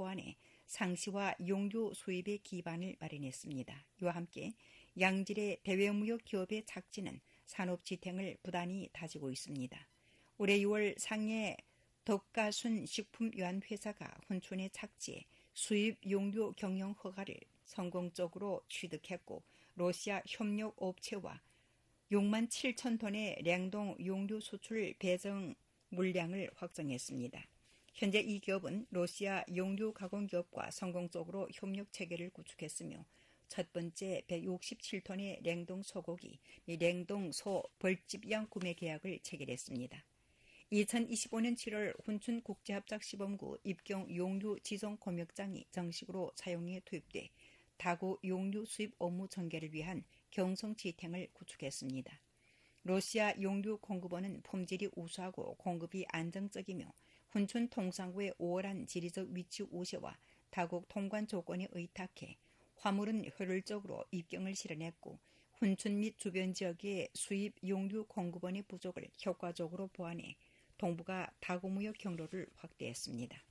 보완해 상시와 용료 수입의 기반을 마련했습니다. 이와 함께 양질의 대외무역 기업의 착지는 산업 지탱을 부단히 다지고 있습니다. 올해 6월 상해 덕가순 식품유한회사가 훈촌에 착지해 수입 용료 경영 허가를 성공적으로 취득했고 러시아 협력업체와 6만 7천 톤의 냉동 용료 수출 배정 물량을 확정했습니다. 현재 이 기업은 러시아 용료 가공기업과 성공적으로 협력 체계를 구축했으며 첫 번째 167톤의 냉동 소고기, 냉동 소 벌집양 구매 계약을 체결했습니다. 2025년 7월 훈춘 국제합작시범구 입경 용료 지정 검역장이 정식으로 사용에 투입돼 다구 용료 수입 업무 전개를 위한 경성 지탱을 구축했습니다. 러시아 용료 공급원은 품질이 우수하고 공급이 안정적이며 훈춘 통상구의 우월한 지리적 위치 우세와 다국 통관 조건에 의탁해 화물은 효율적으로 입경을 실현했고 훈춘 및 주변 지역의 수입 용료 공급원의 부족을 효과적으로 보완해 동북아 다구무역 경로를 확대했습니다.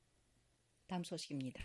다음 소식입니다.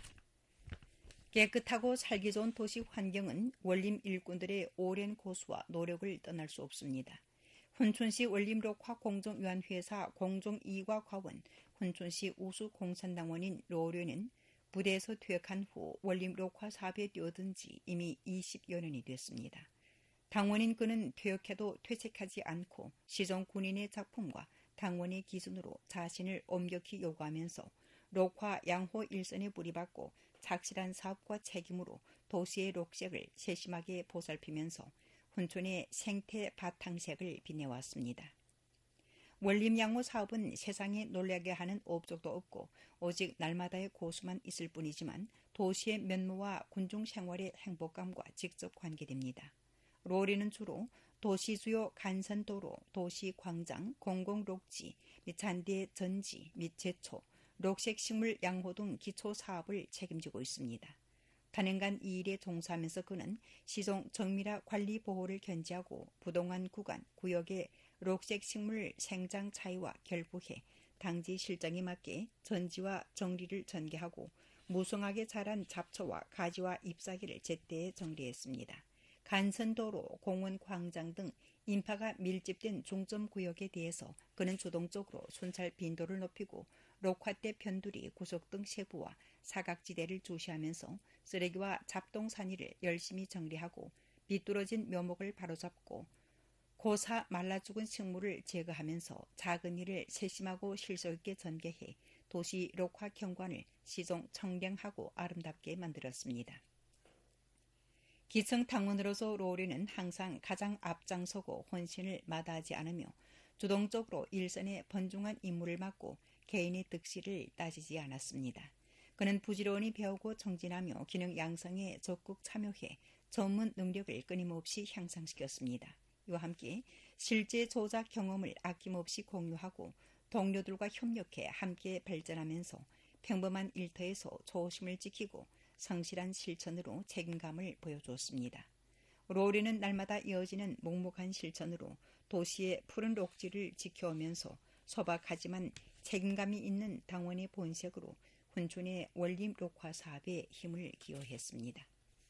깨끗하고 살기 좋은 도시 환경은 원림 일꾼들의 오랜 고수와 노력을 떠날 수 없습니다. 훈춘시 원림록화 공정위원회사 공정이과과원 훈춘시 우수 공산당원인 로련은 부대에서 퇴역한 후 원림록화 사업에 뛰어든 지 이미 20여 년이 됐습니다. 당원인 그는 퇴역해도 퇴직하지 않고 시정 군인의 작품과 당원의 기준으로 자신을 엄격히 요구하면서 록화 양호 일선에 뿌리박고 착실한 사업과 책임으로 도시의 록색을 세심하게 보살피면서 훈촌의 생태 바탕색을 빛내왔습니다. 원림양호 사업은 세상에 놀라게 하는 업적도 없고 오직 날마다의 고수만 있을 뿐이지만 도시의 면모와 군중 생활의 행복감과 직접 관계됩니다. 로리는 주로 도시 주요 간선도로, 도시 광장, 공공록지, 잔디의 전지 및 제초, 녹색식물 양호 등 기초 사업을 책임지고 있습니다. 단연간 이 일에 종사하면서 그는 시정 정밀화 관리 보호를 견지하고 부동안 구간, 구역의 녹색식물 생장 차이와 결부해 당지 실정에 맞게 전지와 정리를 전개하고 무성하게 자란 잡초와 가지와 잎사귀를 제때에 정리했습니다. 간선도로, 공원, 광장 등 인파가 밀집된 중점구역에 대해서 그는 주동적으로 순찰 빈도를 높이고 록화대 편두리, 구석 등 세부와 사각지대를 주시하면서 쓰레기와 잡동사니를 열심히 정리하고 비뚤어진 묘목을 바로잡고 고사 말라 죽은 식물을 제거하면서 작은 일을 세심하고 실속 있게 전개해 도시 록화 경관을 시종 청량하고 아름답게 만들었습니다. 기층 당원으로서 로리는 항상 가장 앞장서고 혼신을 마다하지 않으며 주동적으로 일선의 번중한 임무를 맡고 개인의 득실을 따지지 않았습니다. 그는 부지런히 배우고 정진하며 기능 양성에 적극 참여해 전문 능력을 끊임없이 향상시켰습니다. 이와 함께 실제 조작 경험을 아낌없이 공유하고 동료들과 협력해 함께 발전하면서 평범한 일터에서 조심을 지키고 성실한 실천으로 책임감을 보여주었습니다. 로리는 날마다 이어지는 묵묵한 실천으로 도시의 푸른 록지를 지켜오면서 소박하지만 책임감이 있는 당원의 본색으로 훈촌의 원림 록화 사업에 힘을 기여했습니다.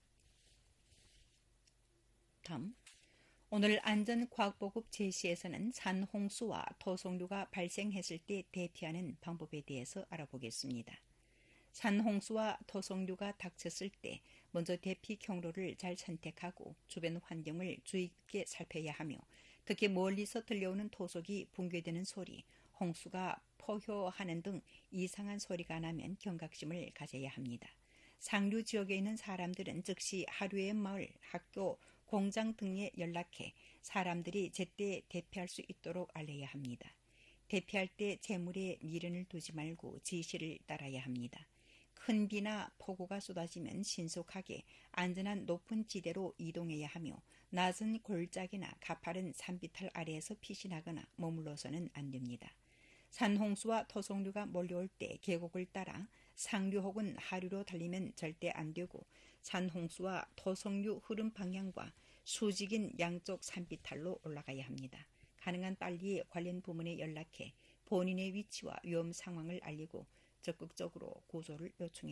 다음, 오늘 안전과학보급 제시에서는 산홍수와 토속류가 발생했을 때 대피하는 방법에 대해서 알아보겠습니다. 산홍수와 토속류가 닥쳤을 때 먼저 대피 경로를 잘 선택하고 주변 환경을 주의 깊게 살펴야 하며 특히 멀리서 들려오는 토속이 붕괴되는 소리, 홍수가 포효하는 등 이상한 소리가 나면 경각심을 가져야 합니다. 상류 지역에 있는 사람들은 즉시 하류의 마을, 학교, 공장 등에 연락해 사람들이 제때 대피할 수 있도록 알려야 합니다. 대피할 때 재물에 미련을 두지 말고 지시를 따라야 합니다. 큰 비나 폭우가 쏟아지면 신속하게 안전한 높은 지대로 이동해야 하며 낮은 골짜기나 가파른 산비탈 아래에서 피신하거나 머물러서는 안 됩니다. 산홍수와 토속류가 몰려올 때 계곡을 따라 상류 혹은 하류로 달리면 절대 안 되고 산홍수와 토속류 흐름 방향과 수직인 양쪽 산비탈로 올라가야 합니다. 가능한 빨리 관련 부문에 연락해 본인의 위치와 위험 상황을 알리고 적극적으로 구조를 요청해